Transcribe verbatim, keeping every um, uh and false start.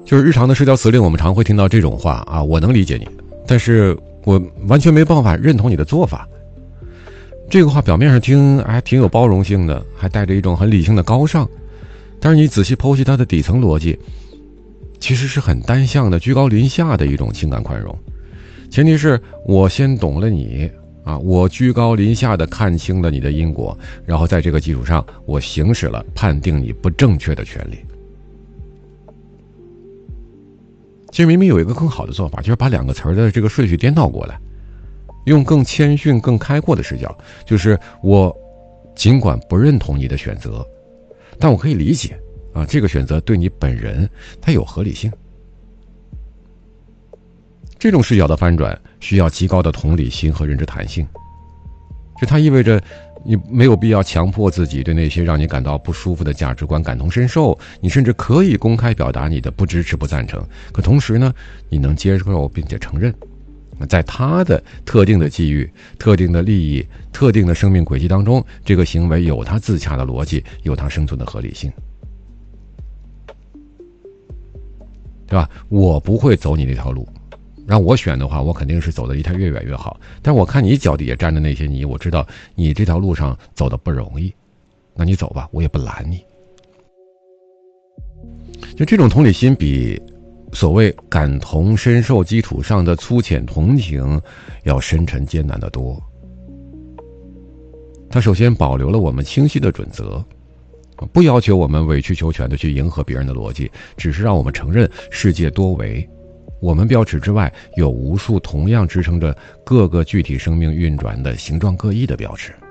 就是日常的社交词令，我们常会听到这种话啊，我能理解你，但是我完全没办法认同你的做法。这个话表面上听还挺有包容性的，还带着一种很理性的高尚，但是你仔细剖析它的底层逻辑，其实是很单向的居高临下的一种情感宽容。前提是我先懂了你啊，我居高临下的看清了你的因果，然后在这个基础上，我行使了判定你不正确的权利。其实明明有一个更好的做法，就是把两个词儿的这个顺序颠倒过来，用更谦逊更开阔的视角，就是我尽管不认同你的选择，但我可以理解啊，这个选择对你本人它有合理性。这种视角的翻转需要极高的同理心和认知弹性，就它意味着你没有必要强迫自己对那些让你感到不舒服的价值观感同身受，你甚至可以公开表达你的不支持不赞成，可同时呢，你能接受并且承认在他的特定的际遇、特定的利益、特定的生命轨迹当中，这个行为有它自洽的逻辑，有它生存的合理性，对吧？我不会走你那条路，让我选的话，我肯定是走得离它越远越好。但我看你脚底下沾的那些泥，我知道你这条路上走得不容易，那你走吧，我也不拦你。就这种同理心比所谓感同身受基础上的粗浅同情要深沉艰难得多。它首先保留了我们清晰的准则，不要求我们委曲求全的去迎合别人的逻辑，只是让我们承认世界多维，我们标尺之外有无数同样支撑着各个具体生命运转的形状各异的标尺。